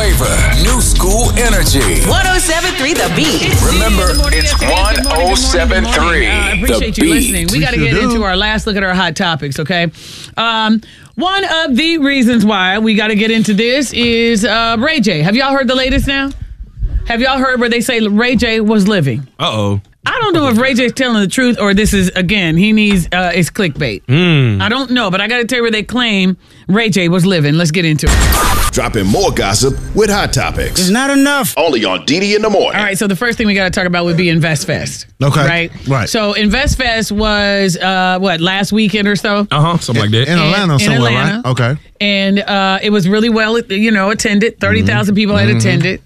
flavor, new school energy. 107.3 The Beat. Remember, it's 107.3 I appreciate The you Beat. listening. We got to get into our last look at our hot topics, okay? One of the reasons why we got to get into this is Ray J. Have y'all heard the latest now? Have y'all heard where they say Ray J was living? Uh-oh. I don't know if Ray J's telling the truth or this is, again, he needs it's clickbait. I don't know, but I got to tell you where they claim Ray J was living. Let's get into it. Dropping more gossip with Hot Topics. It's not enough. Only on DD in the morning. All right, so the first thing we got to talk about would be InvestFest. Okay. Right? So InvestFest was, last weekend or so? Something like that. In Atlanta somewhere, Atlanta. right? Okay. And it was really well, attended. 30,000 people had attended.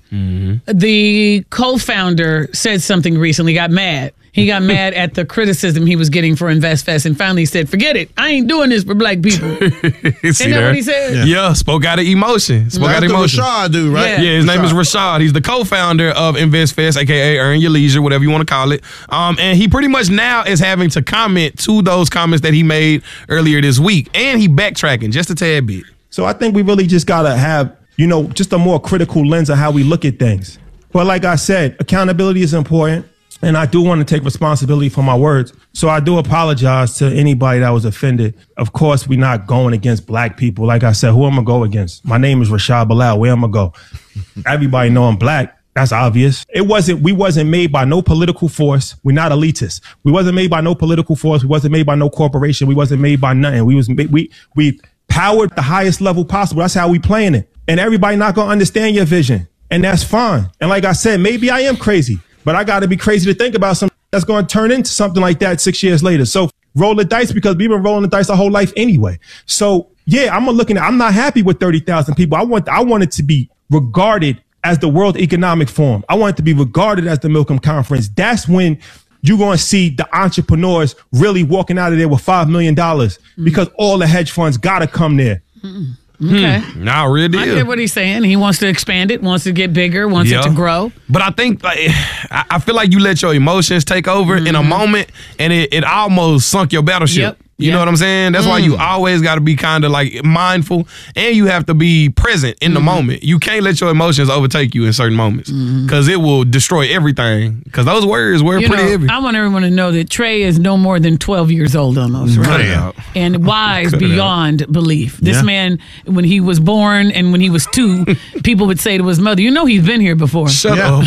The co-founder said something recently, got mad. He got mad at the criticism he was getting for InvestFest and finally said, forget it. I ain't doing this for black people. Isn't that what he said? Yeah, spoke out of emotion. That's the Rashad dude, right? Yeah, his name is Rashad. He's the co-founder of InvestFest, a.k.a. Earn Your Leisure, whatever you want to call it. And he pretty much now is having to comment to those comments that he made earlier this week. And he backtracking just a tad bit. So I think we really just got to have, just a more critical lens of how we look at things. But like I said, accountability is important. And I do want to take responsibility for my words. So I do apologize to anybody that was offended. Of course, we're not going against black people. Like I said, who am I going to go against? My name is Rashad Bilal. Where am I going to go? Everybody know I'm black. That's obvious. We wasn't made by no political force. We're not elitists. We wasn't made by no political force. We wasn't made by no corporation. We wasn't made by nothing. We powered the highest level possible. That's how we playing it. And everybody not going to understand your vision. And that's fine. And like I said, maybe I am crazy. But I got to be crazy to think about something that's going to turn into something like that 6 years later. So roll the dice because we've been rolling the dice our whole life anyway. So yeah, I'm not happy with 30,000 people. I want it to be regarded as the World Economic Forum. I want it to be regarded as the Milken Conference. That's when you're going to see the entrepreneurs really walking out of there with $5 million because all the hedge funds got to come there. Okay. Nah, real deal. I get what he's saying. He wants to expand it, wants to get bigger, wants it to grow. But I think, I feel like you let your emotions take over in a moment, and it almost sunk your battleship. Yep. You know what I'm saying? That's why you always got to be kind of like mindful, and you have to be present in the moment. You can't let your emotions overtake you in certain moments because it will destroy everything. Because those words were pretty heavy. I want everyone to know that Trey is no more than 12 years old almost, right? Cut it out. And wise beyond belief. This man, when he was born and when he was 2, people would say to his mother, he's been here before. Shut up.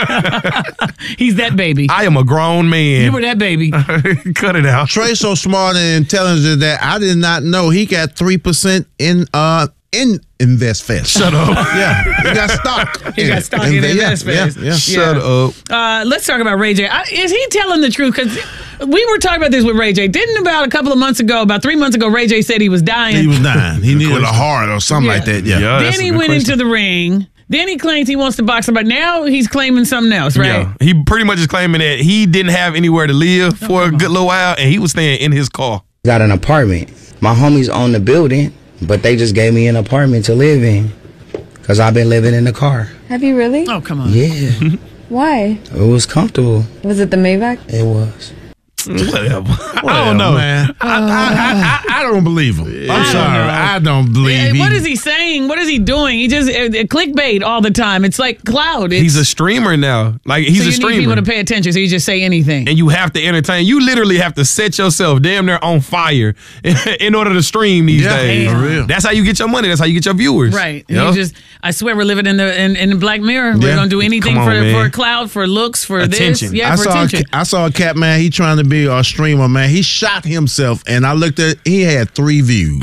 He's that baby. I am a grown man. You were that baby. Cut it out. Trey's so smart and intelligent that I did not know he got 3% in InvestFest. Shut up. Yeah, he got stock. He got stock in InvestFest. Yeah. Shut up. Let's talk about Ray J. Is he telling the truth? Because we were talking about this with Ray J. Didn't about 3 months ago, Ray J said he was dying. He was dying. He needed a heart or something like that. Yeah. Then he went into the ring. Then he claims he wants to box somebody. Now he's claiming something else, right? Yeah. He pretty much is claiming that he didn't have anywhere to live for a good little while, and he was staying in his car. Got an apartment. My homies own the building, but they just gave me an apartment to live in because I've been living in the car. Have you really? Oh, come on. Yeah. Why? It was comfortable. Was it the Maybach? It was. Whatever. I don't know, man. I don't believe him. I'm sorry. I don't believe him. What is he saying? What is he doing? He just clickbait all the time. It's like cloud. He's a streamer now. Like he's a streamer. You need people to pay attention, so you just say anything. And you have to entertain. You literally have to set yourself damn near on fire in order to stream these days. For real. That's how you get your money. That's how you get your viewers. Right. You I swear we're living in the Black Mirror. We're gonna do anything for cloud, for looks, for attention. This. Yeah, for attention. I saw a cat, man. He trying to be a streamer, man. He shot himself, and I looked at. He had 3 views.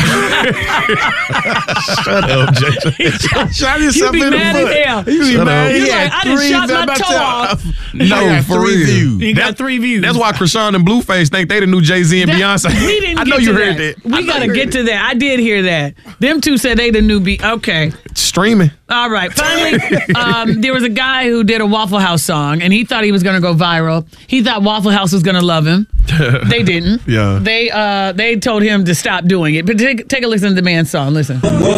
Shut up, Jay. Shot himself in the foot. He be mad. He had I just shot my toe off. No, for real. Views. He got 3 views. That's why Krishan and Blueface think they the new Jay-Z and Beyonce. We didn't. I know you heard that. We gotta get to that. I did hear that. Them two said they the new Okay. Streaming. All right. Finally, there was a guy who did a Waffle House song, and he thought he was going to go viral. He thought Waffle House was going to love him. They didn't. Yeah. They told him to stop doing it. But take a listen to the man's song. Listen.